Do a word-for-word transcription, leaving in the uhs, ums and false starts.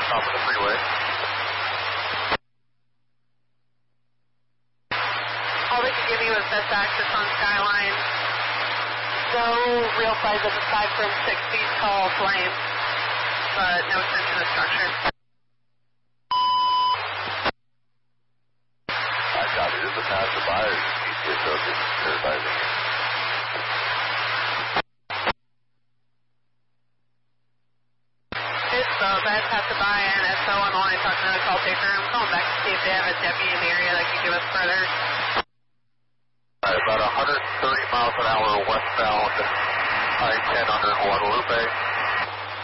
top of the freeway. All they could give you is best access on Skyline. So, real flight at the five from six feet tall flame, but no sense in the structure. I got it. It's a passerby or G P S open. Certified. It's uh, bad passerby and S O. I'm only talking to the call taker. I'm calling back to see if they have a deputy in the area that can give us further. Right, about one hundred thirty miles an hour westbound, I ten under Guadalupe.